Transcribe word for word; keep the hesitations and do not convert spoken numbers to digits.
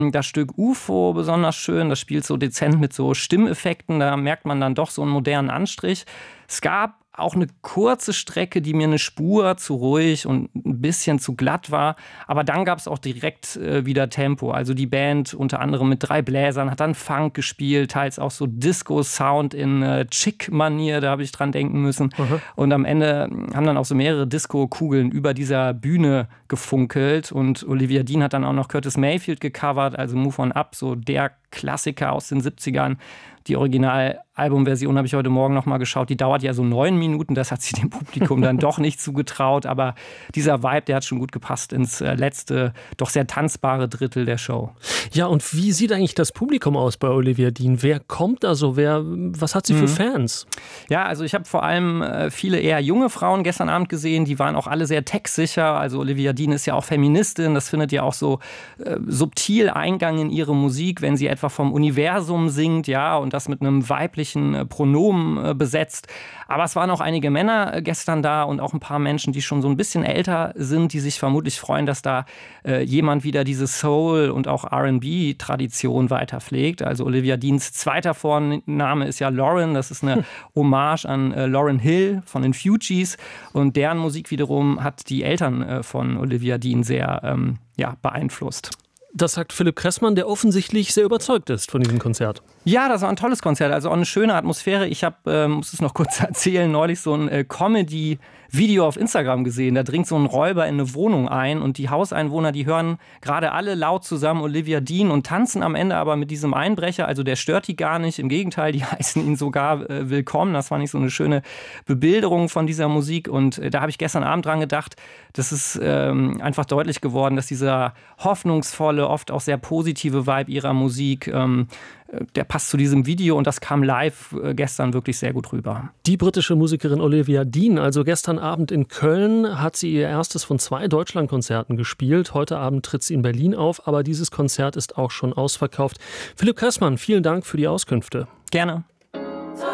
das Stück U F O besonders schön. Das spielt so dezent mit so Stimmeffekten. Da merkt man dann doch so einen modernen Anstrich. Es gab auch eine kurze Strecke, die mir eine Spur zu ruhig und ein bisschen zu glatt war. Aber dann gab es auch direkt äh, wieder Tempo. Also die Band unter anderem mit drei Bläsern hat dann Funk gespielt, teils auch so Disco-Sound in äh, Chick-Manier, da habe ich dran denken müssen. Mhm. Und am Ende haben dann auch so mehrere Disco-Kugeln über dieser Bühne gefunkelt. Und Olivia Dean hat dann auch noch Curtis Mayfield gecovert, also Move On Up, so der Klassiker aus den siebzigern. Die Originalalbumversion habe ich heute Morgen noch mal geschaut. Die dauert ja so neun Minuten. Das hat sich dem Publikum dann doch nicht zugetraut. Aber dieser Vibe, der hat schon gut gepasst ins letzte, doch sehr tanzbare Drittel der Show. Ja, und wie sieht eigentlich das Publikum aus bei Olivia Dean? Wer kommt da so? Wer, was hat sie für mhm. Fans? Ja, also ich habe vor allem viele eher junge Frauen gestern Abend gesehen. Die waren auch alle sehr textsicher. Also Olivia Dean ist ja auch Feministin. Das findet ja auch so äh, subtil Eingang in ihre Musik, wenn sie etwa vom Universum singt, ja, und das mit einem weiblichen Pronomen besetzt. Aber es waren auch einige Männer gestern da und auch ein paar Menschen, die schon so ein bisschen älter sind, die sich vermutlich freuen, dass da äh, jemand wieder diese Soul- und auch R and B-Tradition weiterpflegt. Also Olivia Deans zweiter Vorname ist ja Lauryn. Das ist eine Hommage an äh, Lauryn Hill von den Fugees. Und deren Musik wiederum hat die Eltern äh, von Olivia Dean sehr ähm, ja, beeinflusst. Das sagt Philipp Kressmann, der offensichtlich sehr überzeugt ist von diesem Konzert. Ja, das war ein tolles Konzert, also auch eine schöne Atmosphäre. Ich habe, äh, muss es noch kurz erzählen, neulich so ein äh, Comedy-Video auf Instagram gesehen. Da dringt so ein Räuber in eine Wohnung ein und die Hauseinwohner, die hören gerade alle laut zusammen Olivia Dean und tanzen am Ende aber mit diesem Einbrecher. Also der stört die gar nicht, im Gegenteil, die heißen ihn sogar äh, willkommen. Das fand ich so eine schöne Bebilderung von dieser Musik und äh, da habe ich gestern Abend dran gedacht, das ist ähm, einfach deutlich geworden, dass dieser hoffnungsvolle, oft auch sehr positive Vibe ihrer Musik, ähm, der passt zu diesem Video und das kam live gestern wirklich sehr gut rüber. Die britische Musikerin Olivia Dean, also gestern Abend in Köln, hat sie ihr erstes von zwei Deutschlandkonzerten gespielt. Heute Abend tritt sie in Berlin auf, aber dieses Konzert ist auch schon ausverkauft. Philipp Kressmann, vielen Dank für die Auskünfte. Gerne.